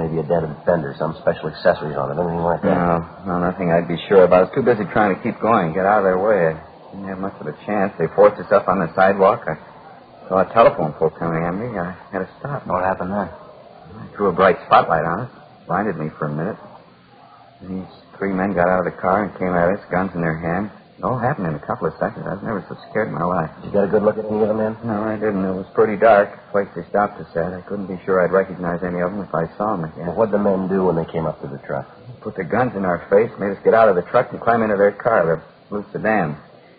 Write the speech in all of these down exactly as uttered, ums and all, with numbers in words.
Maybe a dented fender, some special accessories on it, anything like that? No, no, nothing I'd be sure about. I was too busy trying to keep going, get out of their way. I didn't have much of a chance. They forced us up on the sidewalk. I saw a telephone pole coming at me. I had to stop. What happened then? I threw a bright spotlight on it. Blinded me for a minute. These three men got out of the car and came at us, guns in their hands. It all happened in a couple of seconds. I was never so scared in my life. Did you get a good look at any of the men? No, I didn't. It was pretty dark. The place they stopped us at. I couldn't be sure I'd recognize any of them if I saw them again. Well, what'd the men do when they came up to the truck? Put their guns in our face, made us get out of the truck and climb into their car, their blue sedan.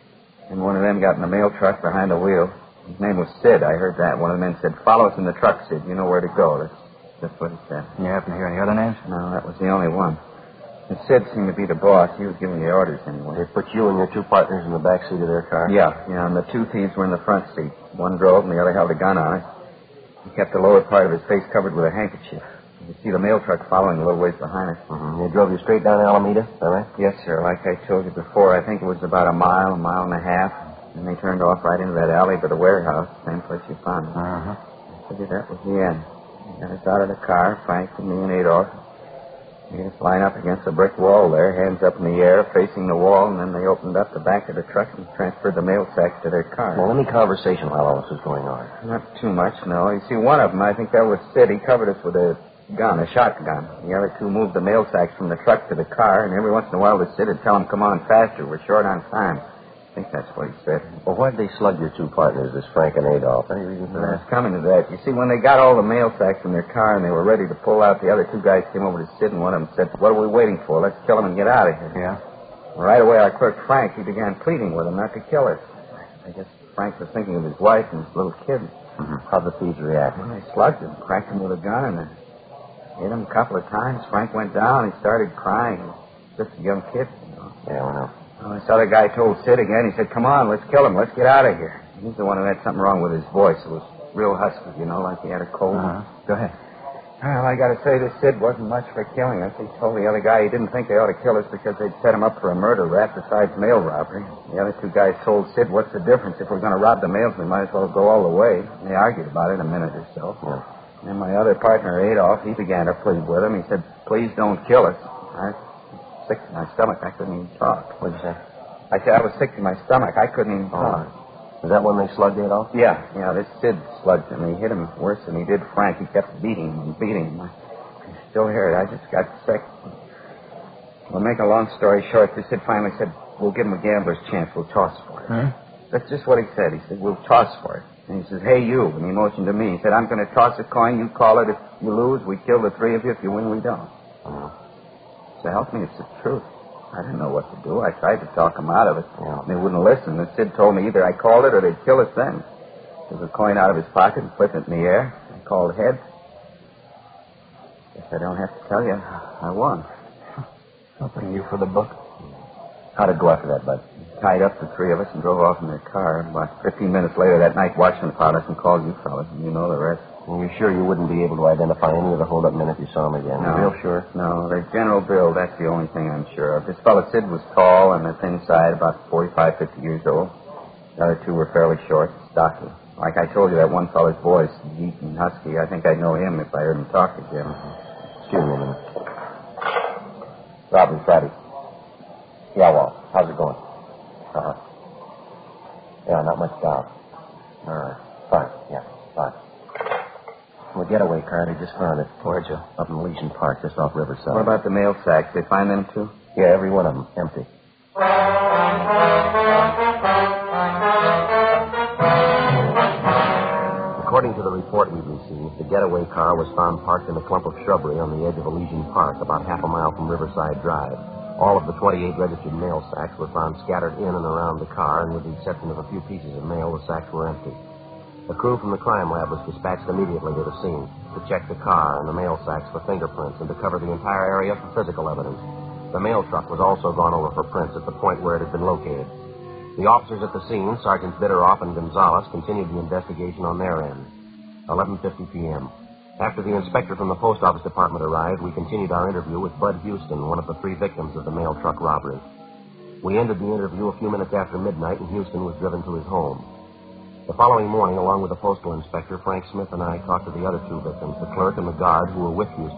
And one of them got in the mail truck behind the wheel. His name was Sid. I heard that. One of the men said, "Follow us in the truck, Sid. You know where to go." That's, that's what he said. You happen to hear any other names? No, that was the only one. And Sid seemed to be the boss. He was giving the orders anyway. They put you and your two partners in the back seat of their car? Yeah, yeah, and the two thieves were in the front seat. One drove and the other held a gun on it. He kept the lower part of his face covered with a handkerchief. You could see the mail truck following a little ways behind us. Mm-hmm. They drove you straight down Alameda, is that right? Yes, sir. Like I told you before, I think it was about a mile, a mile and a half. And they turned off right into that alley by the warehouse, same place you found me. Uh-huh. I figured that was the end. They got us out of the car, Frank and me and Adolf. Made us line up against a brick wall there, hands up in the air, facing the wall, and then they opened up the back of the truck and transferred the mail sacks to their car. Well, any conversation while all this was going on? Not too much, no. You see, one of them, I think that was Sid. He covered us with a gun, a shotgun. The other two moved the mail sacks from the truck to the car, and every once in a while the Sid would tell them, "Come on faster, we're short on time." I think that's what he said. Well, why'd they slug your two partners, this Frank and Adolf? Any reason for I that? was coming to that. You see, when they got all the mail sacks in their car and they were ready to pull out, the other two guys came over to Sid, and one of them said, "What are we waiting for? Let's kill him and get out of here." Yeah? Well, right away, our clerk, Frank, he began pleading with them not to kill us. I guess Frank was thinking of his wife and his little kid. Mm-hmm. How'd the thieves react? Well, they slugged him, cracked him with a gun, and then hit him a couple of times. Frank went down. He started crying. Just a young kid, you know. Yeah, I know. Well, this other guy told Sid again. He said, "Come on, let's kill him. Let's get out of here." He's the one who had something wrong with his voice. It was real husky, you know, like he had a cold. Uh-huh. Go ahead. Well, I got to say, this Sid wasn't much for killing us. He told the other guy he didn't think they ought to kill us because they'd set him up for a murder rap besides mail robbery. The other two guys told Sid, "What's the difference? If we're going to rob the mails, we might as well go all the way." And they argued about it a minute or so. Yeah. And my other partner, Adolf, he began to plead with him. He said, "Please don't kill us." I was sick to my stomach. I couldn't even talk. What'd you say? I said I was sick to my stomach. I couldn't even talk. Oh. Is that when they slugged Adolf? Yeah, yeah, this Sid slugged him. He hit him worse than he did Frank. He kept beating him and beating him. I can still hear it. I just got sick. Well, make a long story short, this Sid finally said, "We'll give him a gambler's chance. We'll toss for it." Huh? That's just what he said. He said, "We'll toss for it." And he says, "Hey, you." And he motioned to me. He said, "I'm going to toss a coin. You call it. If you lose, we kill the three of you. If you win, we don't." Oh. So help me, it's the truth. I didn't know what to do. I tried to talk them out of it. Yeah. They wouldn't listen. The Sid told me either I called it or they'd kill us then. Took a coin out of his pocket and flipped it in the air. I called heads. Guess I don't have to tell you. I won. Something you for the book? How'd it go after that, Bud? Tied up the three of us and drove off in their car. About fifteen minutes later that night, Watchman found us and called you fellas. And you know the rest. Well, you're sure you wouldn't be able to identify any of the hold-up men if you saw them again? No. You're real sure? No, their general build, that's the only thing I'm sure of. This fellow Sid was tall and the thin side, about forty-five, fifty years old. The other two were fairly short, stocky. Like I told you, that one fellow's voice, deep and husky, I think I'd know him if I heard him talk again. Excuse me a minute. Robert Friday. Yeah, Walt. How's it going? Uh-huh. Yeah, not much doubt. All right. Fine. Yeah, fine. Well, getaway car, they just found it. Towards you. Up in Elysian Park, just off Riverside. What about the mail sacks? They find them, too? Yeah, every one of them. Empty. According to the report we've received, the getaway car was found parked in a clump of shrubbery on the edge of Elysian Park, about half a mile from Riverside Drive. All of the twenty-eight registered mail sacks were found scattered in and around the car, and with the exception of a few pieces of mail, the sacks were empty. A crew from the crime lab was dispatched immediately to the scene to check the car and the mail sacks for fingerprints and to cover the entire area for physical evidence. The mail truck was also gone over for prints at the point where it had been located. The officers at the scene, Sergeants Bitteroff and Gonzalez, continued the investigation on their end. eleven fifty p.m. After the inspector from the post office department arrived, we continued our interview with Bud Houston, one of the three victims of the mail truck robbery. We ended the interview a few minutes after midnight, and Houston was driven to his home. The following morning, along with the postal inspector, Frank Smith and I talked to the other two victims, the clerk and the guard who were with Houston.